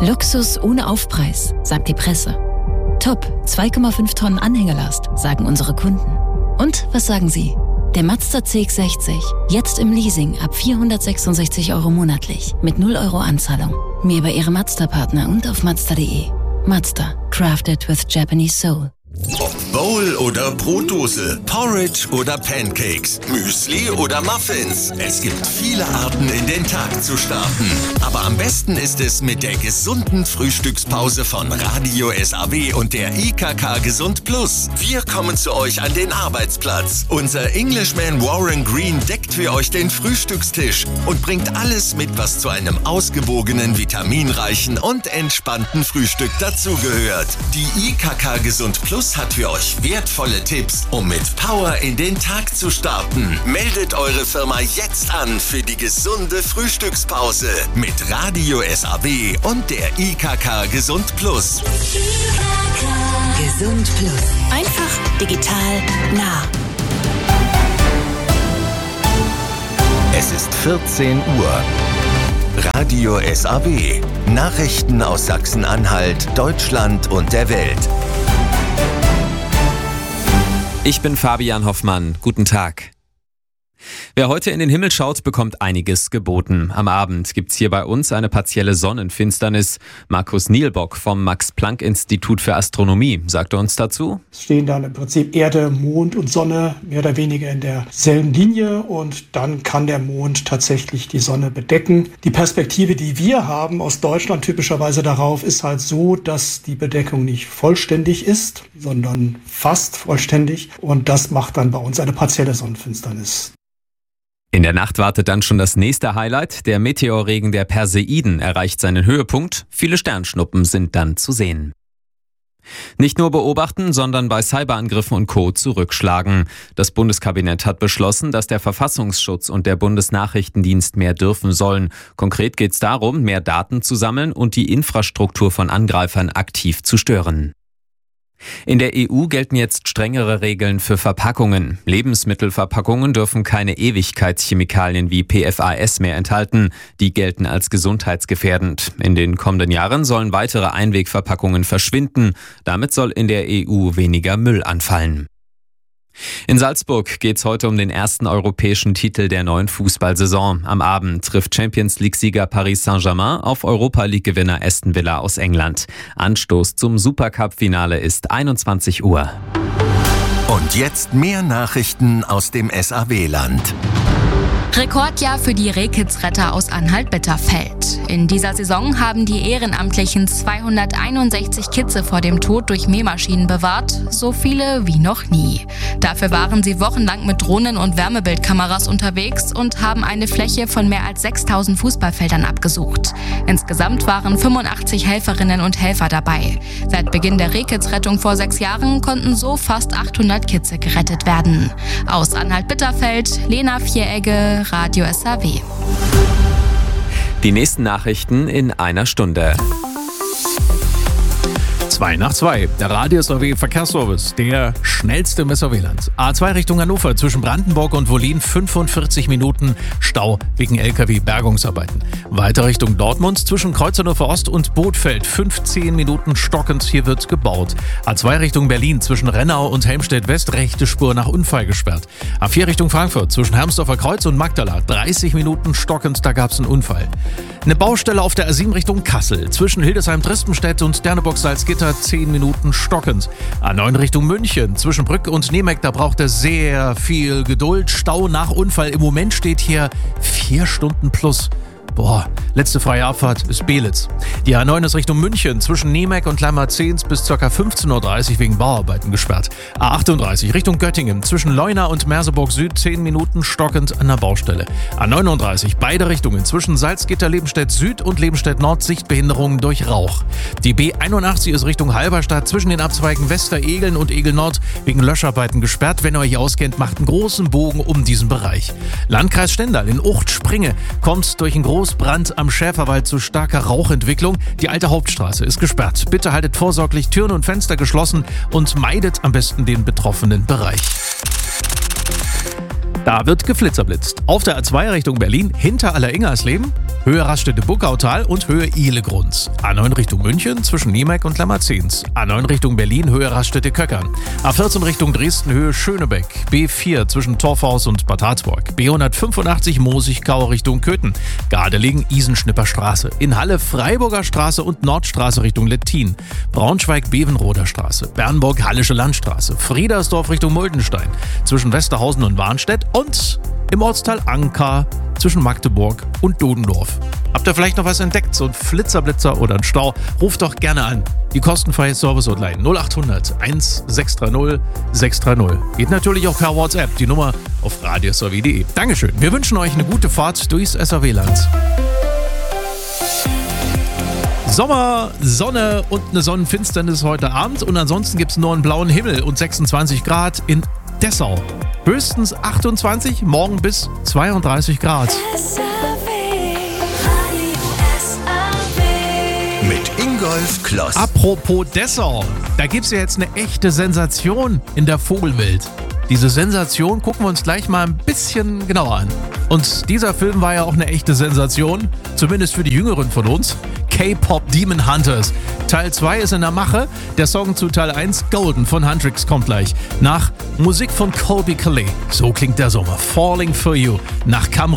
Luxus ohne Aufpreis, sagt die Presse. Top, 2,5 Tonnen Anhängelast, sagen unsere Kunden. Und was sagen Sie? Der Mazda CX-60, jetzt im Leasing ab 466 € monatlich, mit 0 € Anzahlung. Mehr bei Ihrem Mazda-Partner und auf Mazda.de. Mazda, crafted with Japanese soul. Ob Bowl oder Brotdose, Porridge oder Pancakes, Müsli oder Muffins. Es gibt viele Arten, in den Tag zu starten. Aber am besten ist es mit der gesunden Frühstückspause von Radio SAW und der IKK Gesund Plus. Wir kommen zu euch an den Arbeitsplatz. Unser Englishman Warren Green deckt für euch den Frühstückstisch und bringt alles mit, was zu einem ausgewogenen, vitaminreichen und entspannten Frühstück dazugehört. Die IKK Gesund Plus hat für euch wertvolle Tipps, um mit Power in den Tag zu starten. Meldet eure Firma jetzt an für die gesunde Frühstückspause mit Radio SAW und der IKK Gesund Plus. IKK Gesund Plus. Einfach, digital, nah. Es ist 14 Uhr. Radio SAW. Nachrichten aus Sachsen-Anhalt, Deutschland und der Welt. Ich bin Fabian Hoffmann. Guten Tag. Wer heute in den Himmel schaut, bekommt einiges geboten. Am Abend gibt's hier bei uns eine partielle Sonnenfinsternis. Markus Nielbock vom Max-Planck-Institut für Astronomie sagte uns dazu: Es stehen dann im Prinzip Erde, Mond und Sonne mehr oder weniger in derselben Linie und dann kann der Mond tatsächlich die Sonne bedecken. Die Perspektive, die wir haben aus Deutschland typischerweise darauf, ist halt so, dass die Bedeckung nicht vollständig ist, sondern fast vollständig und das macht dann bei uns eine partielle Sonnenfinsternis. In der Nacht wartet dann schon das nächste Highlight. Der Meteorregen der Perseiden erreicht seinen Höhepunkt. Viele Sternschnuppen sind dann zu sehen. Nicht nur beobachten, sondern bei Cyberangriffen und Co. zurückschlagen. Das Bundeskabinett hat beschlossen, dass der Verfassungsschutz und der Bundesnachrichtendienst mehr dürfen sollen. Konkret geht es darum, mehr Daten zu sammeln und die Infrastruktur von Angreifern aktiv zu stören. In der EU gelten jetzt strengere Regeln für Verpackungen. Lebensmittelverpackungen dürfen keine Ewigkeitschemikalien wie PFAS mehr enthalten. Die gelten als gesundheitsgefährdend. In den kommenden Jahren sollen weitere Einwegverpackungen verschwinden. Damit soll in der EU weniger Müll anfallen. In Salzburg geht's heute um den ersten europäischen Titel der neuen Fußballsaison. Am Abend trifft Champions-League-Sieger Paris Saint-Germain auf Europa-League-Gewinner Aston Villa aus England. Anstoß zum Supercup-Finale ist 21 Uhr. Und jetzt mehr Nachrichten aus dem SAW-Land. Rekordjahr für die Rehkitzretter aus Anhalt-Bitterfeld. In dieser Saison haben die Ehrenamtlichen 261 Kitze vor dem Tod durch Mähmaschinen bewahrt, so viele wie noch nie. Dafür waren sie wochenlang mit Drohnen und Wärmebildkameras unterwegs und haben eine Fläche von mehr als 6000 Fußballfeldern abgesucht. Insgesamt waren 85 Helferinnen und Helfer dabei. Seit Beginn der Rehkitzrettung vor 6 Jahren konnten so fast 800 Kitze gerettet werden. Aus Anhalt-Bitterfeld, Lena Vieregge, Radio SAW. Die nächsten Nachrichten in einer Stunde. 2 nach 2, der Radio SAW Verkehrsservice, der schnellste im SAW-Land. A2 Richtung Hannover zwischen Brandenburg und Wollin 45 Minuten Stau wegen LKW-Bergungsarbeiten. Weiter Richtung Dortmund zwischen Kreuz Hannover Ost und Bothfeld 15 Minuten stockend, hier wird gebaut. A2 Richtung Berlin zwischen Rennau und Helmstedt West rechte Spur nach Unfall gesperrt. A4 Richtung Frankfurt zwischen Hermsdorfer Kreuz und Magdala 30 Minuten stockend, da gab es einen Unfall. Eine Baustelle auf der A7 Richtung Kassel zwischen Hildesheim-Tristenstedt und Derneburg-Salzgitter 10 Minuten stockend. A9 Richtung München zwischen Brück und Nemeck, da braucht er sehr viel Geduld. Stau nach Unfall. Im Moment steht hier 4 Stunden plus. Boah, letzte freie Abfahrt ist Belitz. Die A9 ist Richtung München zwischen Nemeck und Lammerzehns bis ca. 15:30 Uhr wegen Bauarbeiten gesperrt. A38 Richtung Göttingen zwischen Leuna und Merseburg Süd 10 Minuten stockend an der Baustelle. A39 beide Richtungen zwischen Salzgitter Lebenstedt Süd und Lebenstedt Nord Sichtbehinderungen durch Rauch. Die B81 ist Richtung Halberstadt zwischen den Abzweigen Westeregeln und Egel Nord wegen Löscharbeiten gesperrt. Wenn ihr euch auskennt, macht einen großen Bogen um diesen Bereich. Landkreis Stendal in Ucht-Springe kommt durch einen Großbrand am Schäferwald zu starker Rauchentwicklung. Die alte Hauptstraße ist gesperrt. Bitte haltet vorsorglich Türen und Fenster geschlossen und meidet am besten den betroffenen Bereich. Da wird geflitzerblitzt. Auf der A2 Richtung Berlin hinter Alleringersleben Höhe Raststätte-Buckautal und Höhe Ihlegrund. A9 Richtung München zwischen Niemek und Lammerzins. A9 Richtung Berlin, Höhe Raststätte-Köckern. A14 Richtung Dresden, Höhe Schönebeck. B4 zwischen Torfhaus und Bad Harzburg. B185 Mosigkau Richtung Köthen. Gardelegen, Isenschnipper-Straße. In Halle Freiburger Straße und Nordstraße Richtung Lettin. Braunschweig-Bevenroder Straße. Bernburg Hallische Landstraße. Friedersdorf Richtung Muldenstein. Zwischen Westerhausen und Warnstedt und im Ortsteil Anker zwischen Magdeburg und Dodendorf. Habt ihr vielleicht noch was entdeckt? So ein Flitzerblitzer oder ein Stau? Ruft doch gerne an. Die kostenfreie Service-Hotline 0800 1630 630. Geht natürlich auch per WhatsApp. Die Nummer auf radiosrw.de. Dankeschön. Wir wünschen euch eine gute Fahrt durchs SRW-Land. Sommer, Sonne und eine Sonnenfinsternis heute Abend. Und ansonsten gibt es nur einen blauen Himmel und 26 Grad in Dessau. Höchstens 28, morgen bis 32 Grad. Mit Ingolf Kloss. Apropos Dessau, da gibt es ja jetzt eine echte Sensation in der Vogelwelt. Diese Sensation gucken wir uns gleich mal ein bisschen genauer an. Und dieser Film war ja auch eine echte Sensation, zumindest für die Jüngeren von uns. K-Pop Demon Hunters. Teil 2 ist in der Mache. Der Song zu Teil 1, Golden von Huntrix, kommt gleich. Nach Musik von Colby Calais. So klingt der Sommer. Falling for You. Nach Cam